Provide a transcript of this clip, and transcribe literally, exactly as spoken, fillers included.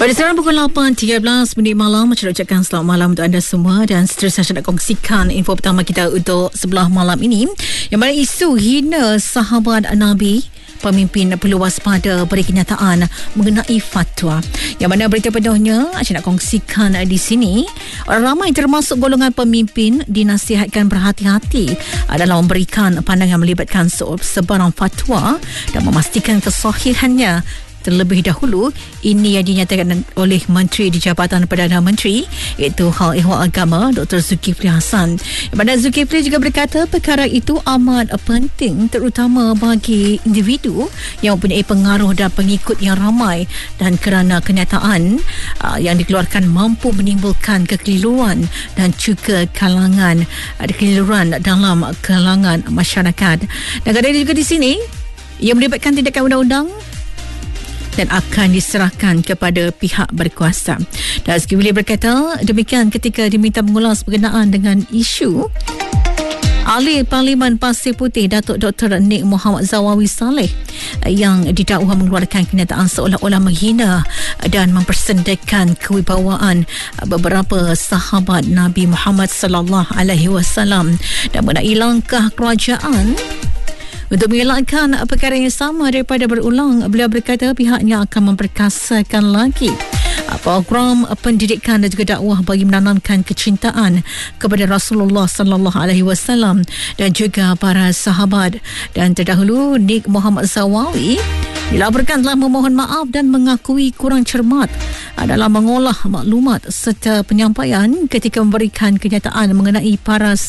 Pada sekarang pukul lapan tiga belas minit malam, saya ucapkan selamat malam untuk anda semua dan seterusnya saya nak kongsikan info pertama kita untuk sebelah malam ini, yang mana isu hina sahabat Nabi, pemimpin perlu waspada beri kenyataan mengenai fatwa. Yang mana berita penuhnya saya nak kongsikan di sini. Orang ramai termasuk golongan pemimpin dinasihatkan berhati-hati dalam memberikan pandangan melibatkan sebarang fatwa dan memastikan kesahihannya. Terlebih dahulu, ini yang dinyatakan oleh Menteri di Jabatan Perdana Menteri, iaitu Hal Ehwal Agama Doktor Zulkifli Hasan. Yang mana Zulkifli juga berkata perkara itu amat penting terutama bagi individu yang mempunyai pengaruh dan pengikut yang ramai, dan kerana kenyataan uh, yang dikeluarkan mampu menimbulkan kekeliruan dan juga kalangan uh, kekeliruan dalam kalangan masyarakat. Dan kerana juga di sini ia melibatkan tindakan undang-undang dan akan diserahkan kepada pihak berkuasa. Dan Zulkifli berkata demikian ketika diminta mengulas berkenaan dengan isu Ahli Parlimen Pasir Putih Datuk Doktor Nik Muhammad Zawawi Saleh yang didakwa mengeluarkan kenyataan seolah-olah menghina dan mempersendakan kewibawaan beberapa sahabat Nabi Muhammad sallallahu alaihi wasallam dan mengenai langkah kerajaan untuk mengelakkan perkara yang sama daripada berulang. Beliau berkata pihaknya akan memperkasakan lagi program pendidikan dan juga dakwah bagi menanamkan kecintaan kepada Rasulullah sallallahu alaihi wasallam dan juga para sahabat. Dan terdahulu Nik Muhammad Zawawi dilaporkan telah memohon maaf dan mengakui kurang cermat dalam mengolah maklumat serta penyampaian ketika memberikan kenyataan mengenai para